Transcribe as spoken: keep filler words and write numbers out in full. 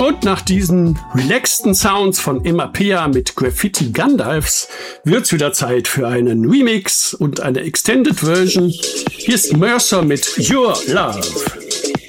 Und nach diesen relaxten Sounds von Emma Pia mit Graffiti Gandalfs wird's wieder Zeit für einen Remix und eine Extended Version. Hier ist Mercer mit Your Love.